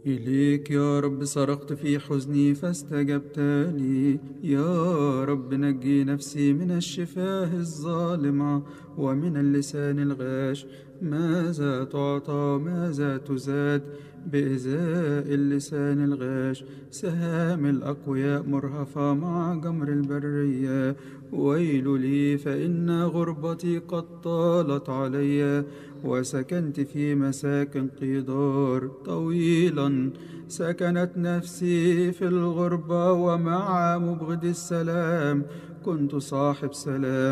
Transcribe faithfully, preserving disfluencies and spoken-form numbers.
إليك يا رب صرخت في حزني فاستجبت لي. يا رب نجي نفسي من الشفاه الظالمة ومن اللسان الغاش. ماذا تعطى ماذا تزاد بإزاء اللسان الغاش؟ سهام الأقوياء مرهفة مع جمر البرية. ويل لي فإن غربتي قد طالت علي، وسكنت في مساكن قدار طويلا. سكنت نفسي في الغربة ومع مبغض السلام كنت صاحب سلام.